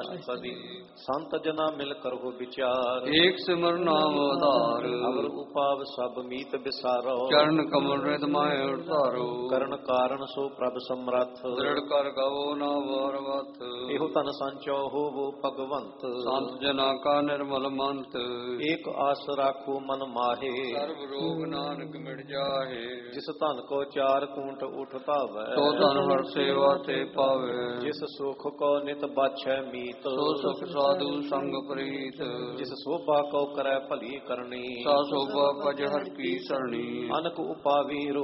ਅਸ਼ਟਪਦੀ ਸੰਤ ਜਨਾ ਮਿਲ ਕਰੋ ਵਿਚਾਰ। ਏਕ ਸਿਮਰ ਨਾਮ ਆਧਾਰ ਅਵਰ ਉਪਾਵ ਸਭ ਮੀਤ ਵਿਸਾਰੋ। ਚਰਨ ਕਮਲ ਰਿਦ ਮਾਇ ਉਤਾਰੋ। ਕਰਨ ਕਾਰਨ ਸੋ ਪ੍ਰਭ ਸਮਰੱਥ ਦ੍ਰਿੜ ਕਰ ਗਵੋ ਨਾ ਵਾਰ ਵਤ। ਇਹੋ ਧਨ ਸੰਚੋ ਹੋਵੋ ਭਗਵੰਤ। ਸੰਤ ਜਨਾ ਕਾ ਨਿਰਮਲ ਮੰਤ। ਏਕ ਆਸ ਰਾਖੋ ਮਨ ਮਾਹੇ ਸਰਬ ਰੋਗ ਨਾਨਕ ਮਿਟ ਜਾਹੇ। ਜਿਸ ਧਨ ਕੋ ਚਾਰ ਕੂੰਟ ਉਠ ਭਾਵੈ ਸੋ ਧਨ ਹਰ ਸੇਵਾ ਤੇ ਪਾਵੇ। ਜਿਸ ਸੁਖ ਕੋ ਨਿਤ ਬਾਛੈ ਮੀਤ ਸੋ ਸੁਖ ਸਾਧੂ ਸੰਗ ਪ੍ਰੀਤ। ਜਿਸ ਸੋਭਾ ਕੋ ਕਰੈ ਭਲੀ ਕਰਨੀ ਸਾ ਸੋਭਾ ਭਜ ਹਰ ਕੀ ਸਰਣੀ। ਅਨਕ ਉਪਾਵੀ